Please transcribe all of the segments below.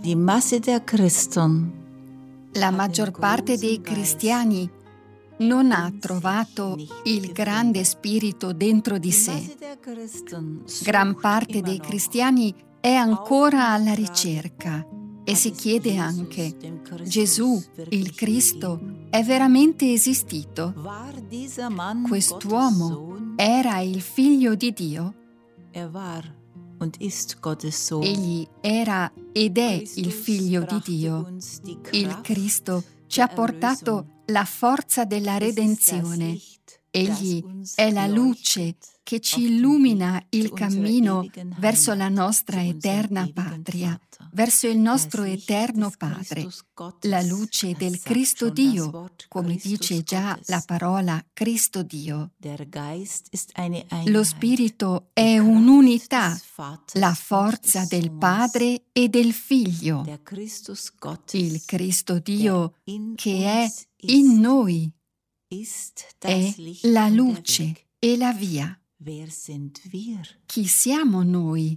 Die Masse der Christen. La maggior parte dei cristiani non ha trovato il grande spirito dentro di sé. Gran parte dei cristiani è ancora alla ricerca e si chiede anche: Gesù, il Cristo, è veramente esistito? Quest'uomo era il Figlio di Dio? Egli era ed è il Figlio di Dio. Il Cristo ci ha portato la forza della redenzione. Egli è la luce che ci illumina il cammino verso la nostra eterna patria, verso il nostro eterno Padre, la luce del Cristo Dio, come dice già la parola Cristo Dio. Lo Spirito è un'unità, la forza del Padre e del Figlio. Il Cristo Dio che è in noi è la luce e la via. Chi siamo noi?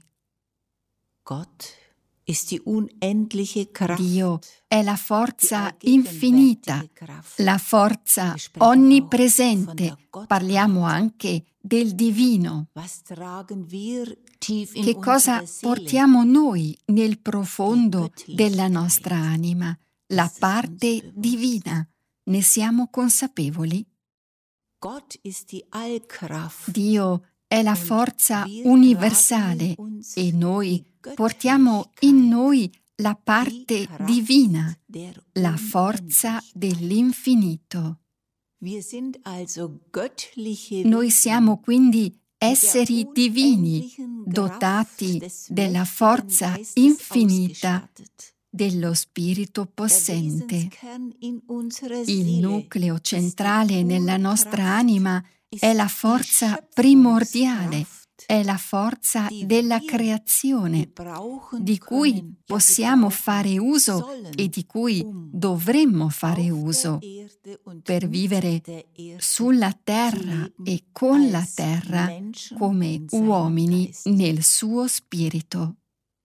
Dio è la forza infinita, la forza onnipresente. Parliamo anche del divino. Che cosa portiamo noi nel profondo della nostra anima? La parte divina. Ne siamo consapevoli? Dio è la forza universale e noi portiamo in noi la parte divina, la forza dell'infinito. Noi siamo quindi esseri divini, dotati della forza infinita dello Spirito possente. Il nucleo centrale nella nostra anima è la forza primordiale, è la forza della creazione, di cui possiamo fare uso e di cui dovremmo fare uso per vivere sulla terra e con la terra come uomini nel suo spirito.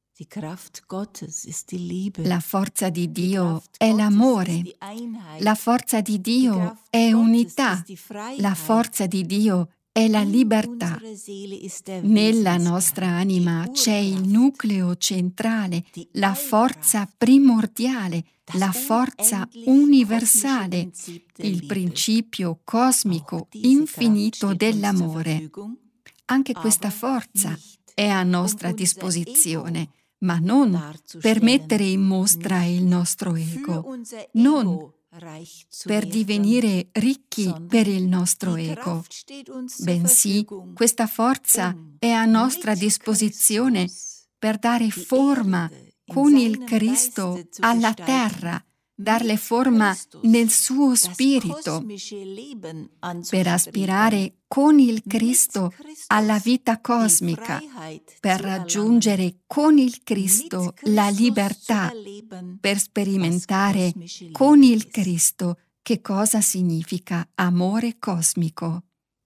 La forza di Dio è l'amore, la forza di Dio è unità, la forza di Dio è la libertà. Nella nostra anima c'è il nucleo centrale, la forza primordiale, la forza universale, il principio cosmico infinito dell'amore. Anche questa forza è a nostra disposizione, ma non per mettere in mostra il nostro ego, non per divenire ricchi per il nostro ego, bensì questa forza è a nostra disposizione per dare forma con il Cristo alla terra, darle forma nel suo spirito, per aspirare con il Cristo alla vita cosmica, per raggiungere con il Cristo la libertà, per sperimentare con il Cristo che cosa significa amore cosmico.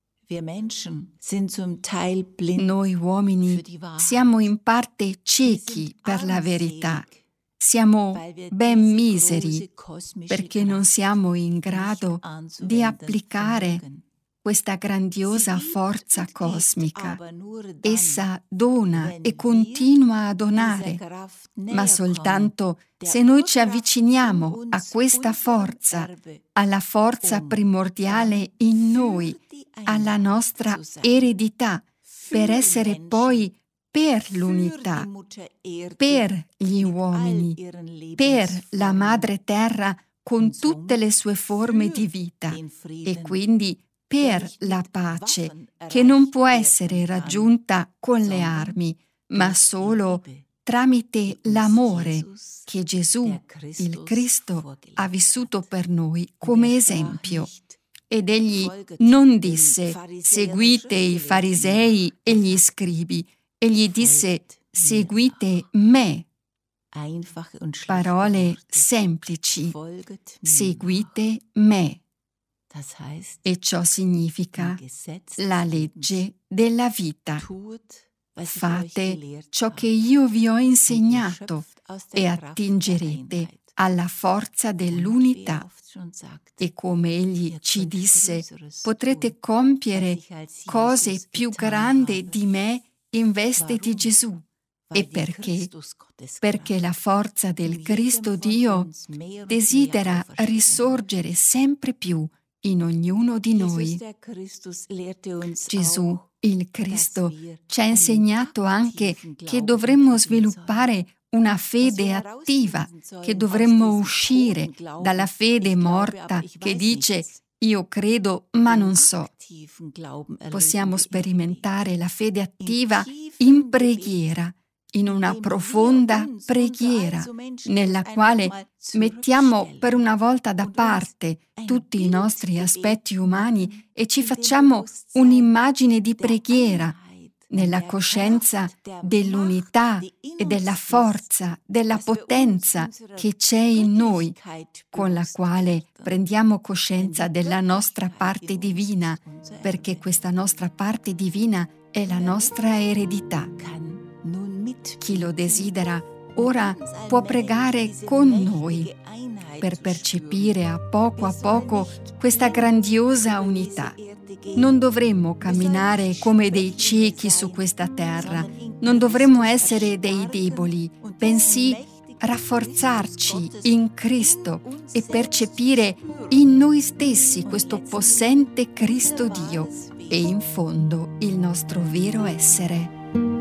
Noi uomini siamo in parte ciechi per la verità. Siamo ben miseri perché non siamo in grado di applicare questa grandiosa forza cosmica. Essa dona e continua a donare, ma soltanto se noi ci avviciniamo a questa forza, alla forza primordiale in noi, alla nostra eredità, per essere poi per l'unità, per gli uomini, per la Madre Terra con tutte le sue forme di vita e quindi per la pace che non può essere raggiunta con le armi, ma solo tramite l'amore che Gesù, il Cristo, ha vissuto per noi come esempio. Ed egli non disse: seguite i farisei e gli scribi. Egli disse: seguite me. Parole semplici: seguite me. E ciò significa la legge della vita. Fate ciò che io vi ho insegnato, e attingerete alla forza dell'unità. E come Egli ci disse, potrete compiere cose più grandi di me in veste di Gesù. E perché? Perché la forza del Cristo Dio desidera risorgere sempre più in ognuno di noi. Gesù, il Cristo, ci ha insegnato anche che dovremmo sviluppare una fede attiva, che dovremmo uscire dalla fede morta che dice io credo ma non so. Possiamo sperimentare la fede attiva in preghiera, in una profonda preghiera, nella quale mettiamo per una volta da parte tutti i nostri aspetti umani e ci facciamo un'immagine di preghiera, nella coscienza dell'unità e della forza, della potenza che c'è in noi, con la quale prendiamo coscienza della nostra parte divina, perché questa nostra parte divina è la nostra eredità. Chi lo desidera ora può pregare con noi per percepire a poco questa grandiosa unità. Non dovremmo camminare come dei ciechi su questa terra, non dovremmo essere dei deboli, bensì rafforzarci in Cristo e percepire in noi stessi questo possente Cristo Dio e in fondo il nostro vero essere.